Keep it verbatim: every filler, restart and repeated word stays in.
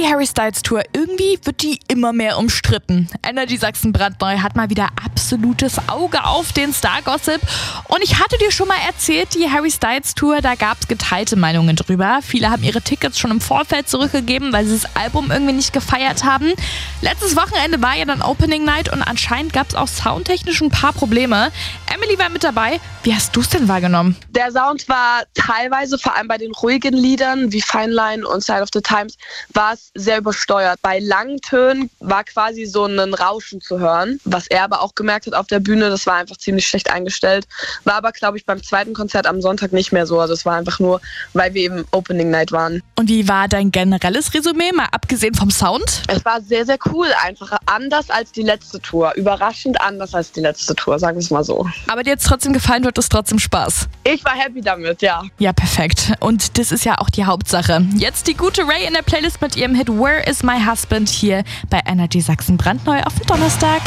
Harry Styles Tour, irgendwie wird die immer mehr umstritten. Energy Sachsen brandneu hat mal wieder absolutes Auge auf den Star-Gossip. Und ich hatte dir schon mal erzählt, die Harry Styles Tour, da gab es geteilte Meinungen drüber. Viele haben ihre Tickets schon im Vorfeld zurückgegeben, weil sie das Album irgendwie nicht gefeiert haben. Letztes Wochenende war ja dann Opening Night und anscheinend gab es auch soundtechnisch ein paar Probleme. Emily war mit dabei. Wie hast du es denn wahrgenommen? Der Sound war teilweise, vor allem bei den ruhigen Liedern wie Fine Line und Side of the Times, war es sehr übersteuert. Bei langen Tönen war quasi so ein Rauschen zu hören. Was er aber auch gemerkt hat auf der Bühne, das war einfach ziemlich schlecht eingestellt. War aber, glaube ich, beim zweiten Konzert am Sonntag nicht mehr so. Also es war einfach nur, weil wir eben Opening Night waren. Und wie war dein generelles Resümee, mal abgesehen vom Sound? Es war sehr, sehr cool. Einfach anders als die letzte Tour. Überraschend anders als die letzte Tour, sagen wir es mal so. Aber dir jetzt trotzdem gefallen, wird es trotzdem Spaß? Ich war happy damit, ja. Ja, perfekt. Und das ist ja auch die Hauptsache. Jetzt die gute Ray in der Playlist mit ihrem Hit Where is my husband hier bei Energy Sachsen brandneu auf den Donnerstag.